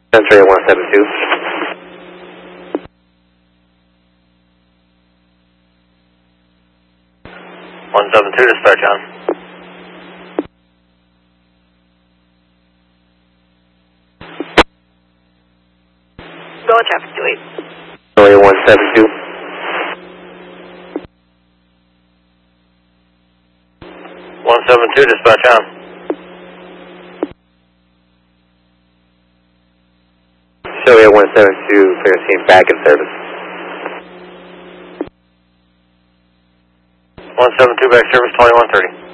Century 172. 172, dispatch on. Go on traffic 28. Century 172. 172, dispatch on. Show 172, clear team back in service. 172 back service 2130.